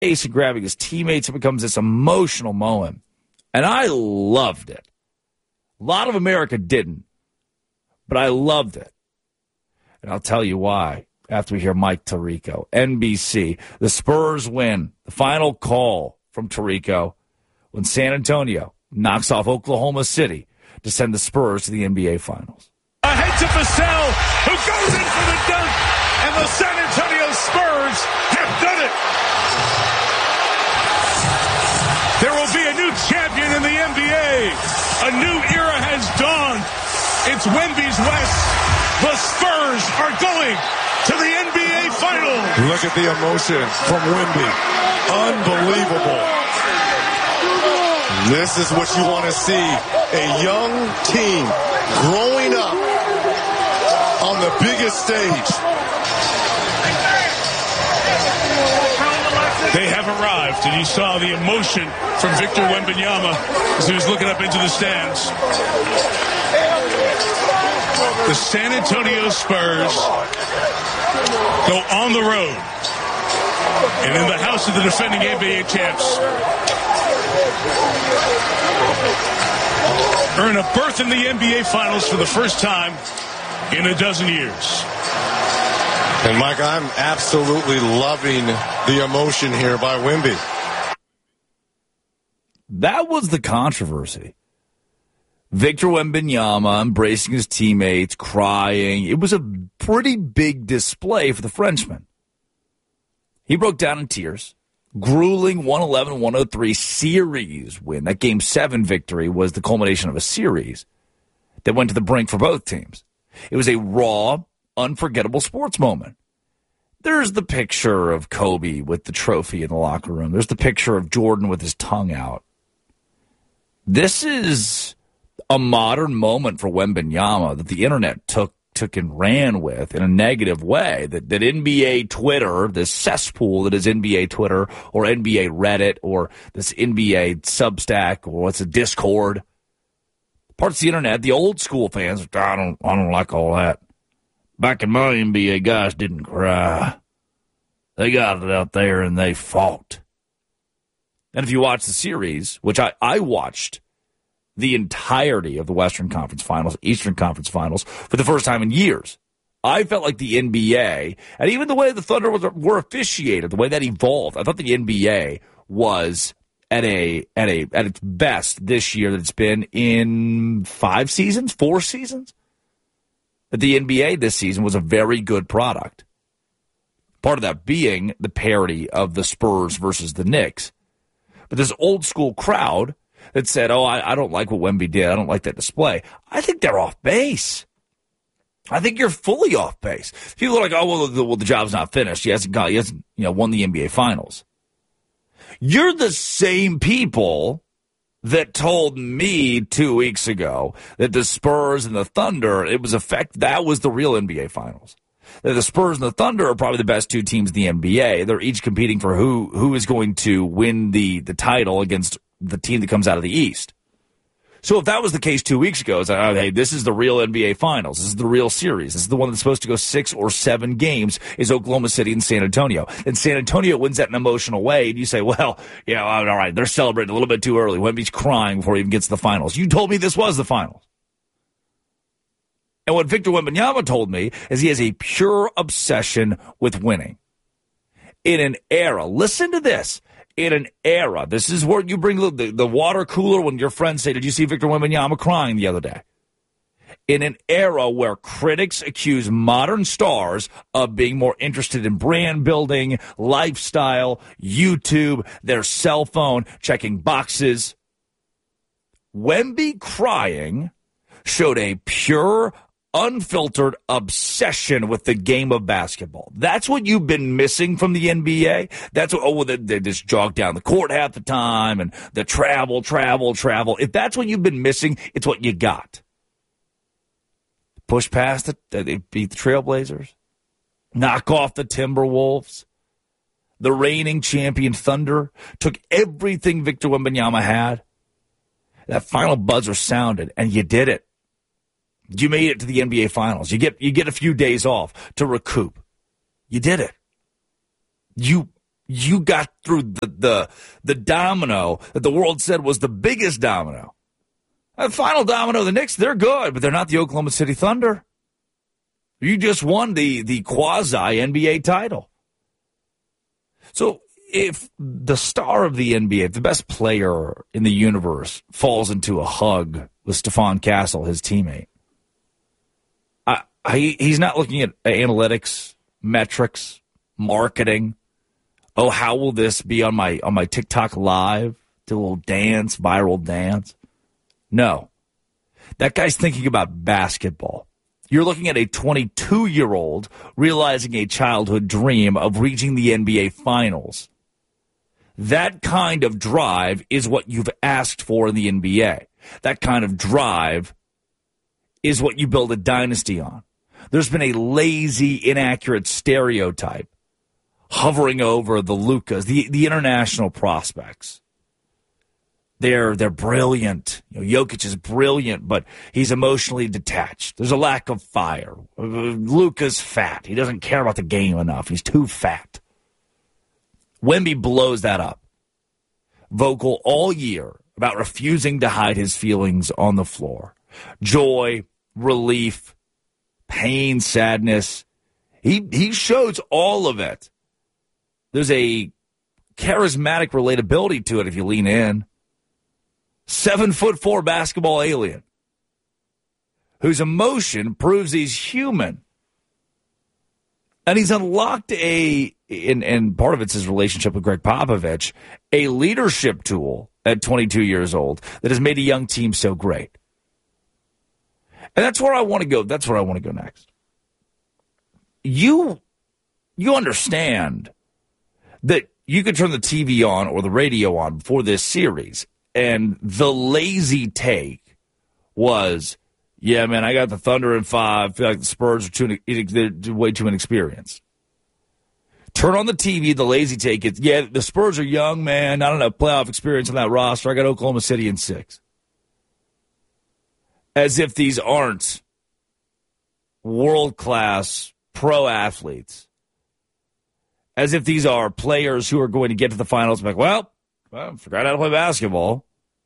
face and grabbing his teammates. It becomes this emotional moment. And I loved it. A lot of America didn't, but I loved it. And I'll tell you why after we hear Mike Tirico. NBC, the Spurs win. The final call from Tirico when San Antonio knocks off Oklahoma City to send the Spurs to the NBA Finals. Ahead to Vassell, who goes in for the dunk, and the San Antonio Spurs have done it. There will be a new champion in the NBA. A new era has dawned. It's Wemby's West. The Spurs are going to the NBA Finals. Look at the emotion from Wemby. Unbelievable. This is what you want to see. A young team growing up on the biggest stage. They have arrived, and you saw the emotion from Victor Wembanyama as he was looking up into the stands. The San Antonio Spurs go on the road and in the house of the defending NBA champs earn a berth in the NBA Finals for the first time in a dozen years. And, Mike, I'm absolutely loving the emotion here by Wemby. That was the controversy. Victor Wembanyama embracing his teammates, crying. It was a pretty big display for the Frenchman. He broke down in tears. Grueling 111-103 series win. That Game 7 victory was the culmination of a series that went to the brink for both teams. It was a raw, unforgettable sports moment. There's the picture of Kobe with the trophy in the locker room. There's the picture of Jordan with his tongue out. This is a modern moment for Wembanyama that the internet took and ran with in a negative way. That NBA Twitter, this cesspool that is NBA Twitter or NBA Reddit or this NBA Substack or what's a Discord, parts of the internet, the old school fans, I don't like all that. Back in my NBA, guys didn't cry. They got it out there and they fought. And if you watch the series, which I watched the entirety of the Western Conference Finals, Eastern Conference Finals, for the first time in years, I felt like the NBA, and even the way the Thunder were officiated, the way that evolved, I thought the NBA was at its best this year that it's been in 4 seasons. That the NBA this season was a very good product. Part of that being the parity of the Spurs versus the Knicks. But this old school crowd that said, I don't like what Wemby did. I don't like that display. I think they're off base. I think you're fully off base. People are like, the job's not finished. He hasn't won the NBA Finals. You're the same people that told me 2 weeks ago that the Spurs and the Thunder, that was the real NBA Finals. That the Spurs and the Thunder are probably the best two teams in the NBA. They're each competing for who is going to win the title against the team that comes out of the East. So if that was the case 2 weeks ago, it's like, hey, this is the real NBA Finals. This is the real series. This is the one that's supposed to go 6 or 7 games is Oklahoma City and San Antonio. And San Antonio wins that in an emotional way. And you say, well, yeah, all right, they're celebrating a little bit too early. Wemby's crying before he even gets to the finals. You told me this was the finals. And what Victor Wembanyama told me is he has a pure obsession with winning. In an era, listen to this, in an era, this is where you bring the water cooler when your friends say, did you see Victor Wembanyama crying the other day? In an era where critics accuse modern stars of being more interested in brand building, lifestyle, YouTube, their cell phone, checking boxes, Wemby crying showed a pure, unfiltered obsession with the game of basketball. That's what you've been missing from the NBA. That's what, they just jog down the court half the time and the travel. If that's what you've been missing, it's what you got. Push past it, they beat the Trailblazers. Knock off the Timberwolves. The reigning champion Thunder took everything Victor Wembanyama had. That final buzzer sounded, and you did it. You made it to the NBA Finals. You get a few days off to recoup. You did it. You You got through the domino that the world said was the biggest domino. The final domino, the Knicks, they're good, but they're not the Oklahoma City Thunder. You just won the quasi-NBA title. So if the star of the NBA, if the best player in the universe, falls into a hug with Stephon Castle, his teammate, he's not looking at analytics, metrics, marketing. Oh, how will this be on my TikTok live? Do a little dance, viral dance? No. That guy's thinking about basketball. You're looking at a 22-year-old realizing a childhood dream of reaching the NBA Finals. That kind of drive is what you've asked for in the NBA. That kind of drive is what you build a dynasty on. There's been a lazy, inaccurate stereotype hovering over the Lukas, the international prospects. They're brilliant. Jokic is brilliant, but he's emotionally detached. There's a lack of fire. Luka's fat. He doesn't care about the game enough. He's too fat. Wemby blows that up. Vocal all year about refusing to hide his feelings on the floor. Joy, relief, pain, sadness. He shows all of it. There's a charismatic relatability to it if you lean in. 7'4" basketball alien whose emotion proves he's human. And he's unlocked and part of it's his relationship with Greg Popovich, a leadership tool at 22 years old that has made a young team so great. And that's where I want to go. That's where I want to go next. You understand that you could turn the TV on or the radio on before this series, and the lazy take was, yeah, man, I got the Thunder in 5. I feel like the Spurs are way too inexperienced. Turn on the TV, the lazy take is, yeah, the Spurs are young, man. Not enough playoff experience on that roster. I got Oklahoma City in 6. As if these aren't world-class pro athletes. As if these are players who are going to get to the finals and be like, well, I forgot how to play basketball.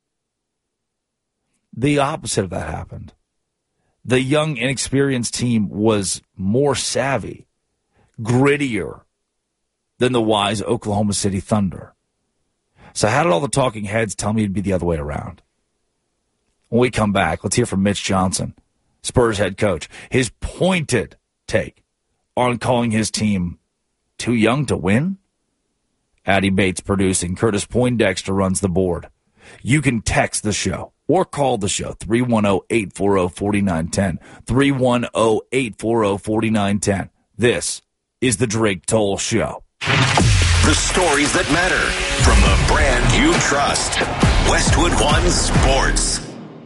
The opposite of that happened. The young, inexperienced team was more savvy, grittier than the wise Oklahoma City Thunder. So how did all the talking heads tell me it'd be the other way around? When we come back, let's hear from Mitch Johnson, Spurs head coach, his pointed take on calling his team too young to win. Addy Bates producing. Curtis Poindexter runs the board. You can text the show or call the show, 310-840-4910, 310-840-4910. This is the Drake Toll Show. The stories that matter from the brand you trust. Westwood One Sports.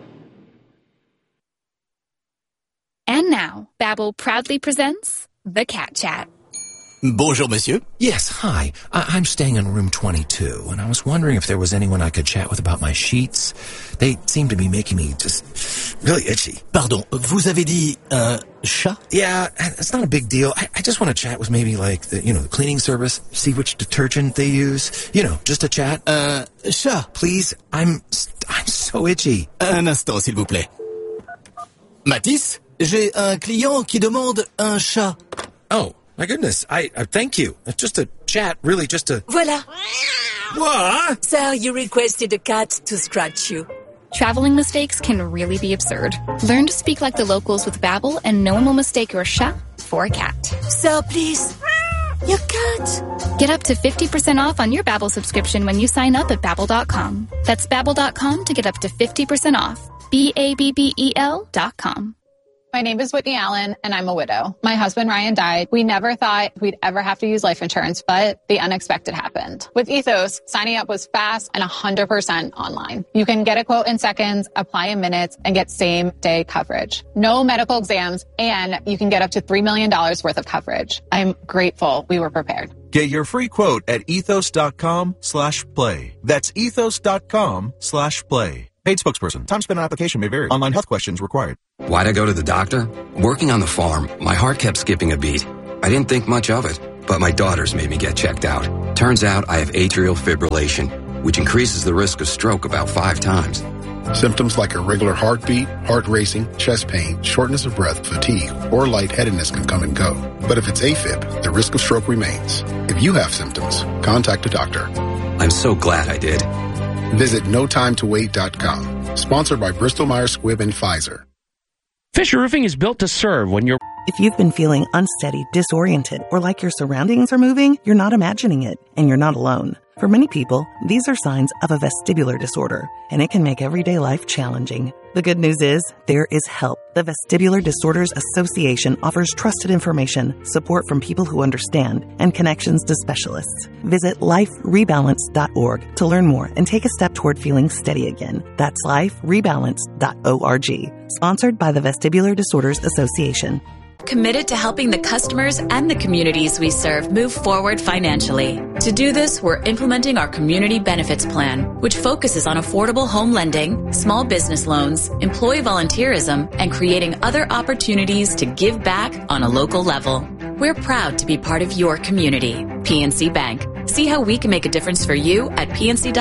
And now, Babbel proudly presents The Cat Chat. Bonjour, monsieur. Yes, hi. I'm staying in room 22, and I was wondering if there was anyone I could chat with about my sheets. They seem to be making me just really itchy. Pardon, vous avez dit chat? Yeah, it's not a big deal. I just want to chat with maybe like the cleaning service, see which detergent they use. Just a chat. Chat. Please, I'm so itchy. Un instant, s'il vous plaît. Matisse, j'ai un client qui demande un chat. Oh. My goodness, I thank you. Just a chat, really, just a... Voilà. What? Sir, you requested a cat to scratch you. Traveling mistakes can really be absurd. Learn to speak like the locals with Babbel, and no one will mistake your chat for a cat. Sir, please. Your cat. Get up to 50% off on your Babbel subscription when you sign up at Babbel.com. That's Babbel.com to get up to 50% off. Babbel.com. My name is Whitney Allen, and I'm a widow. My husband, Ryan, died. We never thought we'd ever have to use life insurance, but the unexpected happened. With Ethos, signing up was fast and 100% online. You can get a quote in seconds, apply in minutes, and get same-day coverage. No medical exams, and you can get up to $3 million worth of coverage. I'm grateful we were prepared. Get your free quote at ethos.com/play. That's ethos.com/play. Paid spokesperson. Time spent on application may vary. Online health questions required. Why'd I go to the doctor? Working on the farm, my heart kept skipping a beat. I didn't think much of it. but my daughters made me get checked out. Turns out I have atrial fibrillation, which increases the risk of stroke about 5 times. Symptoms like irregular heartbeat, heart racing, chest pain, shortness of breath, fatigue, or lightheadedness can come and go. But if it's AFib, the risk of stroke remains. If you have symptoms, contact a doctor. I'm so glad I did. Visit notimetowait.com. Sponsored by Bristol-Myers Squibb and Pfizer. Fisher Roofing is built to serve when you're... If you've been feeling unsteady, disoriented, or like your surroundings are moving, you're not imagining it, and you're not alone. For many people, these are signs of a vestibular disorder, and it can make everyday life challenging. The good news is, there is help. The Vestibular Disorders Association offers trusted information, support from people who understand, and connections to specialists. Visit liferebalance.org to learn more and take a step toward feeling steady again. That's liferebalance.org. Sponsored by the Vestibular Disorders Association. Committed to helping the customers and the communities we serve move forward financially. To do this, we're implementing our Community Benefits Plan, which focuses on affordable home lending, small business loans, employee volunteerism, and creating other opportunities to give back on a local level. We're proud to be part of your community. PNC Bank. See how we can make a difference for you at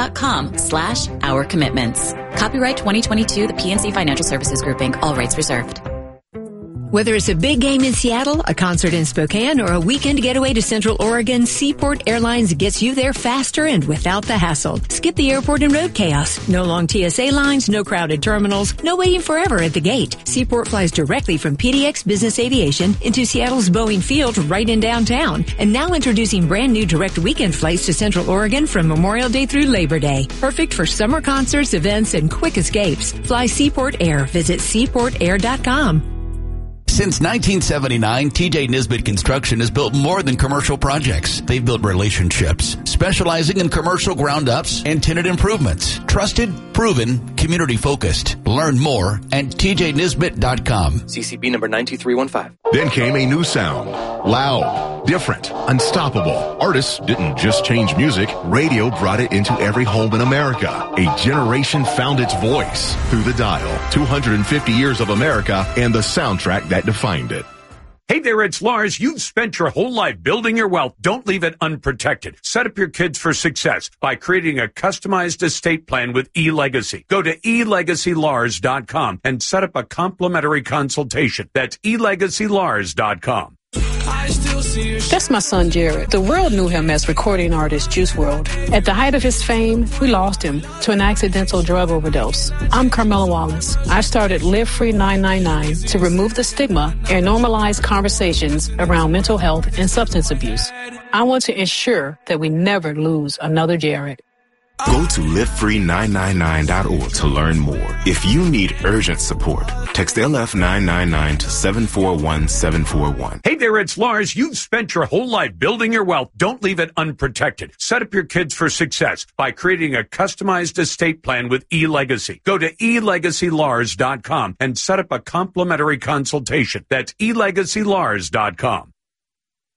pnc.com/our commitments. Copyright 2022, the PNC Financial Services Group, Inc., all rights reserved. Whether it's a big game in Seattle, a concert in Spokane, or a weekend getaway to Central Oregon, Seaport Airlines gets you there faster and without the hassle. Skip the airport and road chaos. No long TSA lines, no crowded terminals, no waiting forever at the gate. Seaport flies directly from PDX Business Aviation into Seattle's Boeing Field right in downtown. And now introducing brand new direct weekend flights to Central Oregon from Memorial Day through Labor Day. Perfect for summer concerts, events, and quick escapes. Fly Seaport Air. Visit seaportair.com. Since 1979, TJ Nisbet Construction has built more than commercial projects. They've built relationships, specializing in commercial ground-ups and tenant improvements. Trusted, proven, community-focused. Learn more at tjnisbet.com. CCB number 92315. Then came a new sound. Loud, different, unstoppable. Artists didn't just change music. Radio brought it into every home in America. A generation found its voice through the dial. 250 years of America and the soundtrack that defined it. Hey there, it's Lars. You've spent your whole life building your wealth. Don't leave it unprotected. Set up your kids for success by creating a customized estate plan with eLegacy. Go to elegacylars.com and set up a complimentary consultation. That's elegacylars.com. That's my son, Jared. The world knew him as recording artist Juice WRLD. At the height of his fame, we lost him to an accidental drug overdose. I'm Carmela Wallace. I started Live Free 999 to remove the stigma and normalize conversations around mental health and substance abuse. I want to ensure that we never lose another Jared. Go to livefree999.org to learn more. If you need urgent support, text LF999 to 741-741. Hey there, it's Lars. You've spent your whole life building your wealth. Don't leave it unprotected. Set up your kids for success by creating a customized estate plan with eLegacy. Go to elegacylars.com and set up a complimentary consultation. That's elegacylars.com.